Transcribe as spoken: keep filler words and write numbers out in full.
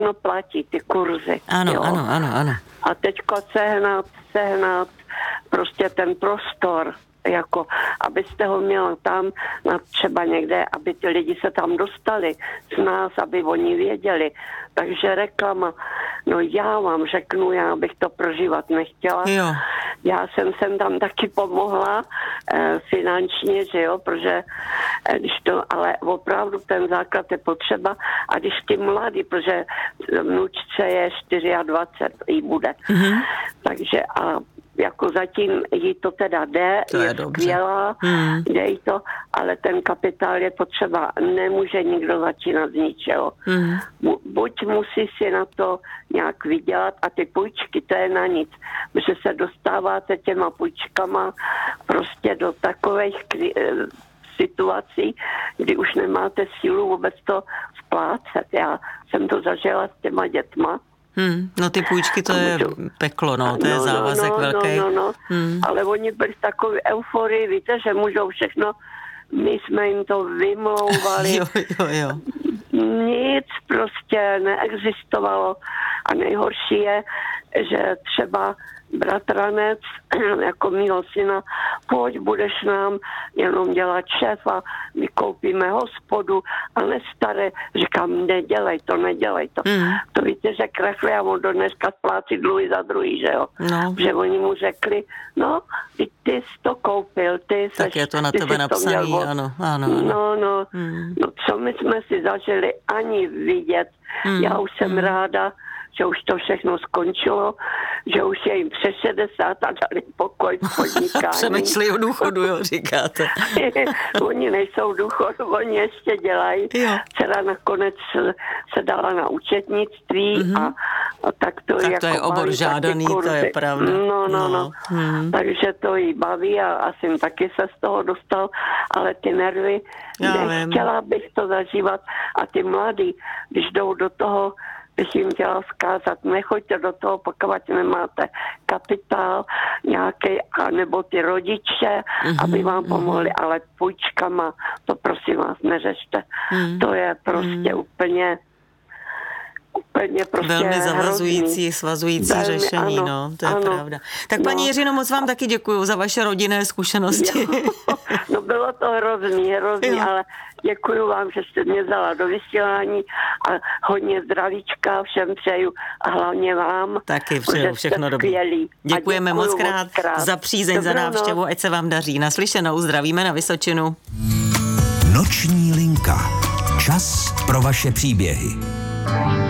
no platí ty kurzy. Ano, jo. ano, ano, ano. A teďko sehnat, sehnat prostě ten prostor, jako abyste ho měl tam na třeba někde, aby ty lidi se tam dostali z nás, aby oni věděli. Takže reklama, no já vám řeknu, já bych to prožívat nechtěla. Jo. Já jsem sem tam taky pomohla eh, finančně, že jo, protože eh, když to, ale opravdu ten základ je potřeba a když ty mladí, protože vnučce je dvacet čtyři, jí bude. Mm-hmm. Takže a jako zatím jí to teda jde, to je, je dobře. skvělá, hmm. jde jí to, ale ten kapitál je potřeba, nemůže nikdo začínat z ničeho. Hmm. Buď musí si na to nějak vydělat a ty půjčky, to je na nic, protože se dostáváte těma půjčkama prostě do takových situací, kdy už nemáte sílu vůbec to splácet. Já jsem to zažila s těma dětma. Hmm, no ty půjčky, to je peklo, no, to je no, závazek no, no, velký. No, no, no. Hmm. Ale oni byli v takové euforii, víte, že můžou všechno, my jsme jim to vymlouvali. jo, jo, jo. Nic prostě neexistovalo a nejhorší je, že třeba bratranec jako mýho syna, pojď, budeš nám jenom dělat šéfa, my koupíme hospodu a nestaré, říkám, nedělej to, nedělej to. Mm. To víte, že krachli a on do dneska splácí dluhy za druhý, že jo. No. Že oni mu řekli, no, ty jsi to koupil, ty seš, tak je to na tebe napsaný, ano, ano, ano. No, no, mm. no, co my jsme si zažili ani vidět, mm. já už jsem mm. ráda, že už to všechno skončilo, že už je jim přes šedesát a dali pokoj v podnikání. Přemýšlí o důchodu, jo, říkáte. Oni nejsou důchodu, oni ještě dělají. Jo. Dcera nakonec se dala na účetnictví mm-hmm. a, a tak to, tak jako to je obor žádaný, to je pravda. No, no, no. no. Mm. Takže to jí baví a, a syn taky se z toho dostal, ale ty nervy, nechtěla bych to zažívat a ty mladí, když jdou do toho, bych jim chtěla vzkázat, nechoďte do toho, pokud nemáte kapitál nějaký, nebo ty rodiče, mm-hmm, aby vám pomohli, mm-hmm. ale půjčkama, to prosím vás neřešte. Mm-hmm. To je prostě mm-hmm. úplně úplně prostě velmi zavazující, hrozný. svazující velmi, řešení, ano, no, to je ano, pravda. Tak no. Paní Jiřino, moc vám taky děkuju za vaše rodinné zkušenosti. Jo, no bylo to hrozný, hrozný, jo. Ale děkuju vám, že jste mě vzala do vysílání a hodně zdravíčka všem přeju a hlavně vám. Taky přeju všechno dobré. Děkujeme moc krát, moc krát za přízeň, dobrou za návštěvu, ať se vám daří. Naslyšenou, zdravíme na Vysočinu. Noční linka. Čas pro vaše příběhy.